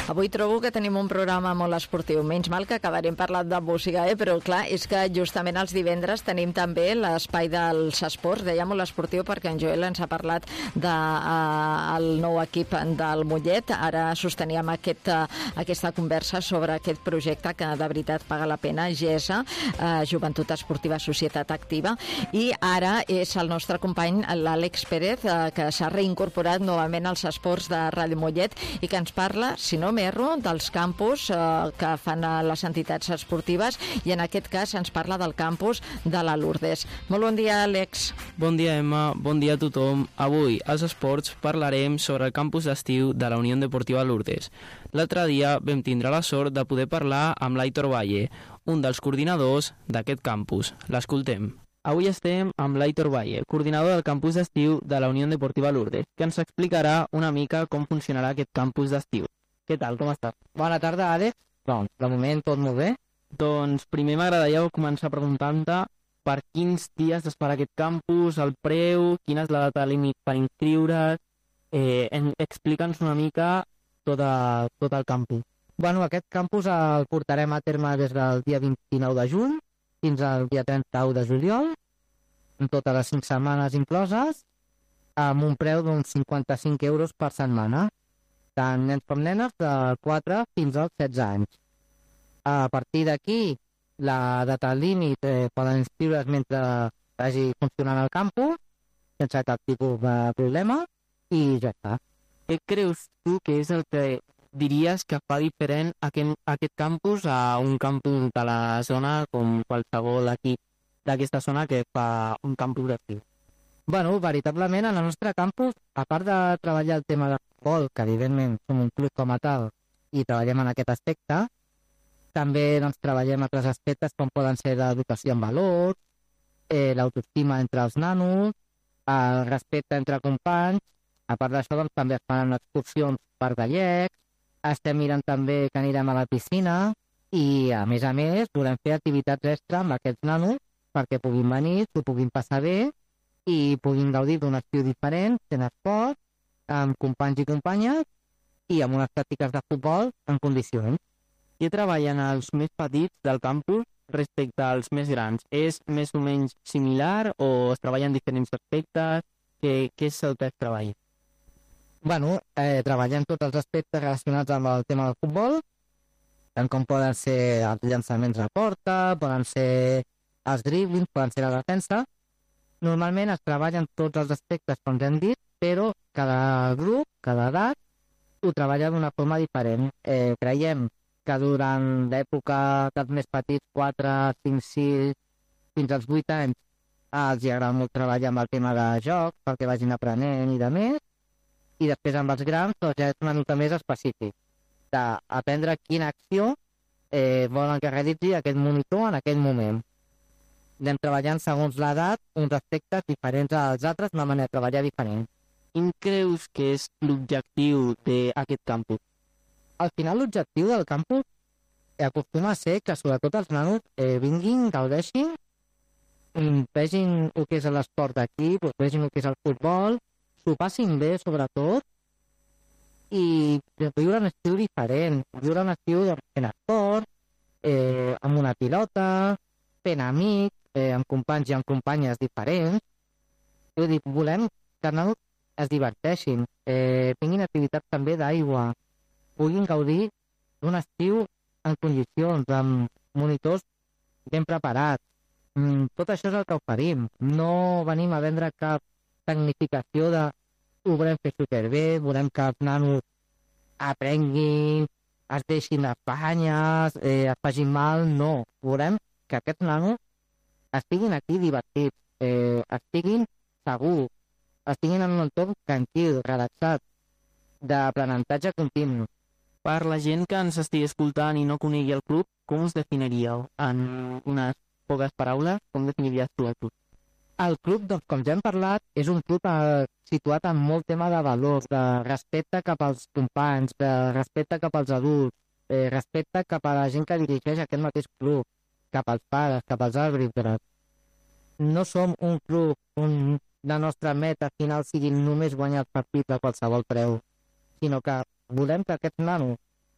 Avui trobo que tenim un programa molt esportiu. Menys mal que acabarem parlant de música, però clar, és que justament els divendres tenim també l'espai dels esports, dèiem molt esportiu, perquè en Joel ens ha parlat del nou equip del Mollet. Ara sosteníem aquesta conversa sobre aquest projecte que de veritat paga la pena, GESA, Joventut Esportiva Societat Activa, i ara és el nostre company, l'Àlex Pérez, que s'ha reincorporat novament als esports de Ràdio Mollet i que ens parla, si no m'erro, dels campus que fan les entitats esportives, i en aquest cas ens parla del campus de la Lourdes. Molt bon dia, Àlex. Bon dia, Emma. Bon dia a tothom. Avui, als esports, parlarem sobre el campus d'estiu de la Unió Deportiva Lourdes. L'altre dia vam tindre la sort de poder parlar amb l'Aitor Valle, un dels coordinadors d'aquest campus. L'escoltem. Avui estem amb l'Aitor Valle, coordinador del campus d'estiu de la Unió Deportiva Lourdes, que ens explicarà una mica com funcionarà aquest campus d'estiu. Què tal, com estàs? Bona tarda, Àlex. Doncs, de moment, tot molt bé. Doncs primer m'agradaria començar preguntant-te per quins dies es farà aquest campus, el preu, quina és la data límit per inscriure's. Explica'ns una mica tot el campus. Bueno, aquest campus el portarem a terme des del dia 29 de juny fins al dia 31 de juliol, amb totes les 5 setmanes incloses, amb un preu d'uns 55 euros per setmana, tant nens com nenes de 4 fins als 16 anys. A partir d'aquí, la data límit poden inscriure's mentre vagi funcionant el campus, sense cap tipus de problema, i ja està. Què creus tu que és el que diries que fa diferent aquest campus a un campus de la zona com qualsevol equip d'aquesta zona que fa un campus d'estiu? Bueno, veritablement, en el nostre campus, a part de treballar el tema de futbol, que evidentment som un club com a tal i treballem en aquest aspecte, també treballem altres aspectes com poden ser l'educació en valors, l'autoestima entre els nanos, el respecte entre companys. A part d'això, també es fan excursions per gallecs, estem mirant també que anirem a la piscina i, a més, volem fer activitats extra amb aquests nanos perquè puguin venir, s'ho puguin passar bé i puguin gaudir d'un estiu diferent, fent esport, amb companys i companyes i amb unes pràctiques de futbol en condicions. Què treballen els més petits del campus respecte als més grans? És més o menys similar o es treballen diferents aspectes? Què és el que es treballa? Bueno, treballem tots els aspectes relacionats amb el tema del futbol, tant com poden ser els llançaments a porta, poden ser els driblings, poden ser la defensa. Normalment es treballen tots els aspectes, com ja hem dit, però cada grup, cada edat, ho treballa d'una forma diferent. Creiem que durant l'època dels més petits, 4, 5, 6, fins als 8 anys, els agrada molt treballar amb el tema de joc, perquè vagin aprenent i de més, i després amb els grans ja és una mica més específic, d'aprendre quina acció volen que realitzi aquest monitor en aquell moment. Anem treballant segons l'edat uns aspectes diferents als altres, una manera de treballar diferent. Quin creus que és l'objectiu d'aquest campus? Al final l'objectiu del campus acostuma a ser que sobretot els nanos vinguin, gaudeixin, vegin el que és l'esport d'aquí, vegin el que és el futbol, s'ho passin bé sobretot i viure un estiu diferent, viure un estiu fent esport, amb una pilota, fent amics, amb companys i amb companyes diferents. Vull dir, volem que els nanos es diverteixin, tinguin activitats també d'aigua, puguin gaudir d'un estiu en condicions, amb monitors ben preparats. Tot això és el que oferim. No venim a vendre cap tecnificació de ho volem fer superbé, volem que els nanos aprenguin, es deixin les banyes, es facin mal, no. Volem que aquests nanos estiguin aquí divertits, estiguin segurs, estiguin en un entorn tranquil, relaxat, d'aprenentatge continu. Per la gent que ens estigui escoltant i no conegui el club, com us definiríeu? En unes poques paraules, com definiries tu el club? El club, doncs, com ja hem parlat, és un club situat en molt tema de valors, de respecte cap als companys, de respecte cap als adults, respecte cap a la gent que dirigeix aquest mateix club, cap als pares, cap als àrbitres. No som un club on la nostra meta final sigui només guanyar els partits a qualsevol preu, sinó que volem que aquests nanos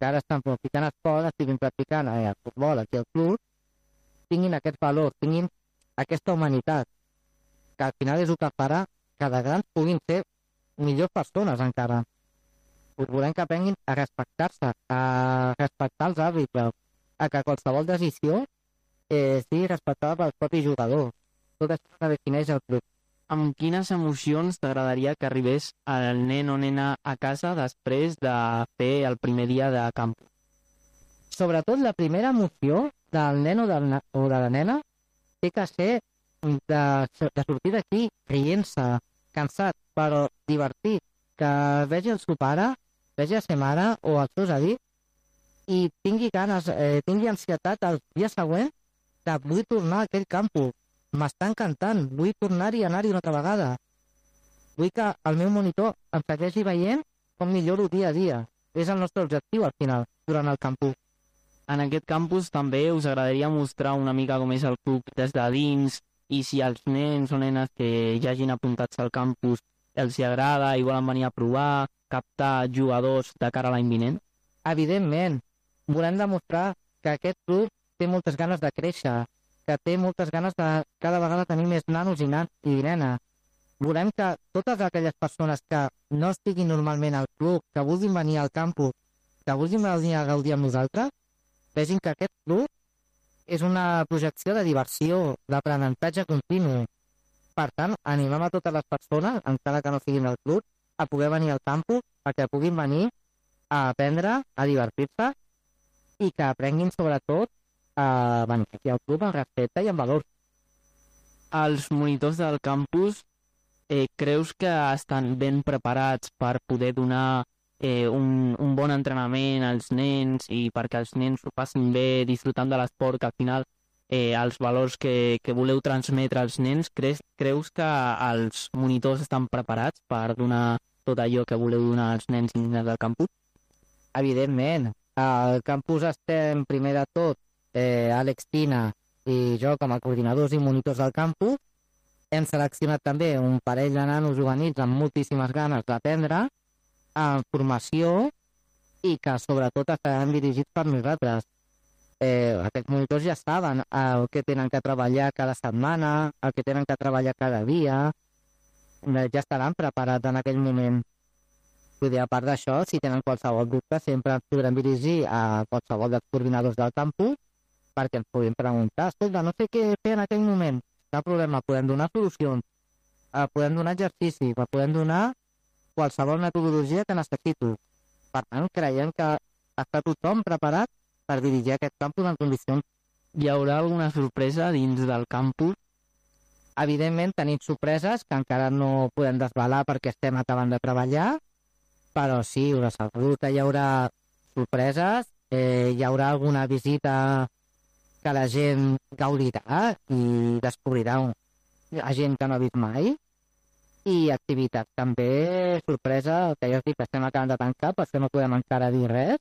que ara estan practicant esport, estiguin practicant el futbol aquí al club, tinguin aquest valor, tinguin aquesta humanitat, que al final és el que farà que de grans puguin ser millors persones encara. Volem que aprenguin a respectar-se, a respectar els àrbitres, a que qualsevol decisió sigui respectada pel propi jugador. Tot això que defineix el club. Amb quines emocions t'agradaria que arribés el nen o nena a casa després de fer el primer dia de campus? Sobretot la primera emoció del nen o de la nena té que ser de sortir d'aquí rient-se, cansat, però divertit, que vegi el seu pare, vegi la seva mare o els seus amics i tingui ganes, tingui ansietat el dia següent de vull tornar a aquell campus. M'està encantant, vull tornar-hi a anar-hi una altra vegada. Vull que el meu monitor em segueixi veient com milloro dia a dia. És el nostre objectiu al final, durant el campus. En aquest campus també us agradaria mostrar una mica com és el club des de dins i si els nens o nenes que ja hagin apuntats al campus els hi agrada i volen venir a provar, captar jugadors de cara a l'any vinent? Evidentment, volem demostrar que aquest club té moltes ganes de créixer, que té moltes ganes de cada vegada tenir més nanos i nenes. Volem que totes aquelles persones que no estiguin normalment al club, que vulguin venir al campus, que vulguin venir a gaudir amb nosaltres, vegin que aquest club és una projecció de diversió, d'aprenentatge continu. Per tant, animem a totes les persones, encara que no siguin al club, a poder venir al campus perquè puguin venir a aprendre, a divertir-se i que aprenguin sobretot a venir aquí al club amb respecte i amb valor. Els monitors del campus creus que estan ben preparats per poder donar un bon entrenament als nens i perquè els nens ho passin bé disfrutant de l'esport, que al final els valors que voleu transmetre als nens, creus que els monitors estan preparats per donar tot allò que voleu donar als nens i nenes del campus? Evidentment, al campus estem primer de tot Àlex Tina i jo com a coordinadors i monitors del campus. Hem seleccionat també un parell de nanos juvenils amb moltíssimes ganes d'aprendre, amb formació i que sobretot estaran dirigits per nosaltres. Aquests monitors ja saben el que tenen que treballar cada setmana, el que tenen que treballar cada dia, ja estaran preparats en aquell moment. A part d'això, si tenen qualsevol dubte, sempre ens podrem dirigir a qualsevol dels coordinadors del campus perquè ens puguin preguntar, escolta, no sé què fer en aquell moment, cap problema, podem donar solucions, podem donar exercicis, podem donar qualsevol metodologia que necessito. Per tant, creiem que està tothom preparat per dirigir aquest campus en condicions. Hi haurà alguna sorpresa dins del campus? Evidentment, tenim sorpreses que encara no podem desvelar perquè estem acabant de treballar, però sí, us asseguro que hi haurà sorpreses, hi haurà alguna visita que la gent gaudirà i descobrirà a gent que no ha vist mai, i activitats també, sorpresa, que ja us dic que estem acabant de tancar, per això no podem encara dir res,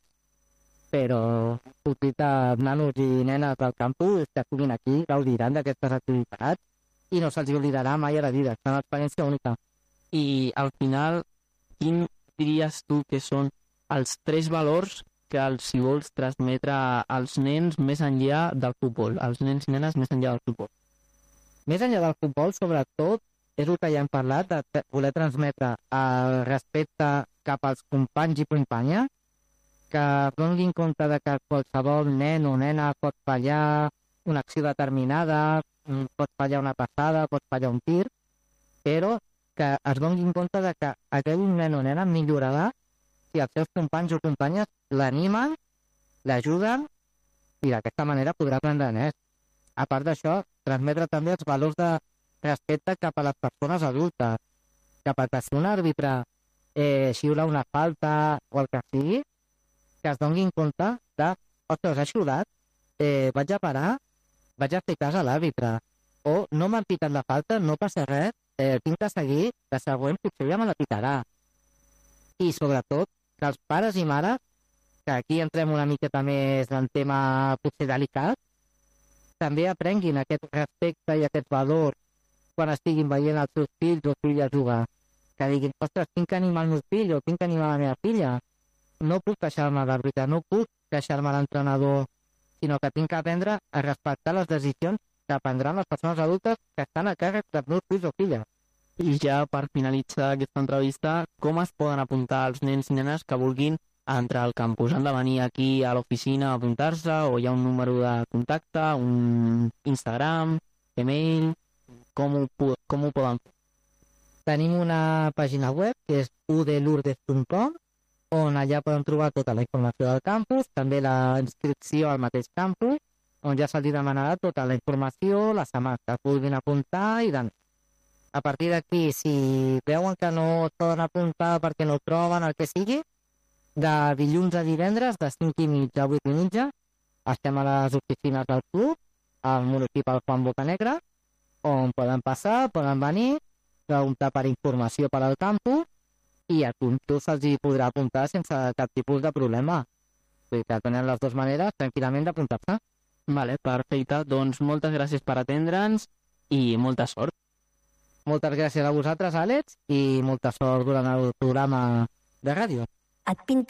però petites nanos i nenes del campus que estiguin aquí gaudiran d'aquestes activitats i no se'ls oblidarà mai a la vida, és una experiència única. I al final, quin diries tu que són els 3 valors que els hi vols transmetre als nens més enllà del futbol, als nens i nenes més enllà del futbol? Més enllà del futbol, sobretot, és el que ja hem parlat, de voler transmetre el respecte cap als companys i companyes, que donin compte de que qualsevol nen o nena pot fallar una acció determinada, pot fallar una passada, pot fallar un tir, però que es donin compte de que aquell nen o nena millorarà si els seus companys o companyes l'animen, l'ajuden i d'aquesta manera podrà aprendre més. A part d'això, transmetre també els valors de respecte cap a les persones adultes, que perquè si un àrbitre xiula una falta o el que sigui, que es donin compte de, ostres, ha xiulat, vaig a parar, vaig a fer cas a l'àrbitre, o no m'han pitat la falta, no passa res, tinc que seguir, la següent potser ja me la pitarà. I sobretot, que els pares i mares, que aquí entrem una miqueta més en tema potser delicat, també aprenguin aquest respecte i aquest valor quan estiguin veient els seus fills o filles jugar. Que diguin, ostres, tinc que animar el meu fill o tinc que animar la meva filla. no puc queixar-me de veritat, no puc queixar-me a l'entrenador, sinó que tinc que aprendre a respectar les decisions que prendran les persones adultes que estan a càrrec dels meus fills o filles. I ja per finalitzar aquesta entrevista, com es poden apuntar els nens i nenes que vulguin entrar al campus? Han de venir aquí a l'oficina a apuntar-se o hi ha un número de contacte, un Instagram, email? Com ho poden fer? Tenim una pàgina web que és udlourdes.com, on allà poden trobar tota la informació del campus, també la inscripció al mateix campus, on ja se'ls demanarà tota la informació, les setmanes que vulguin apuntar i doncs. A partir d'aquí, si veuen que no es poden apuntar perquè no troben el que sigui, de dilluns a divendres, de 5:30 a 8:30, estem a les oficines del club, al municipal Juan Bocanegra, on poden passar, poden venir, preguntar per informació per al campus i al campus se'ls hi podrà apuntar sense cap tipus de problema. Vull dir que tenen les dues maneres tranquil·lament d'apuntar-se. Vale, perfecte. Doncs moltes gràcies per atendre'ns i molta sort. Moltes gràcies a vosaltres, Àlex, i molta sort durant el programa de ràdio. Et pinta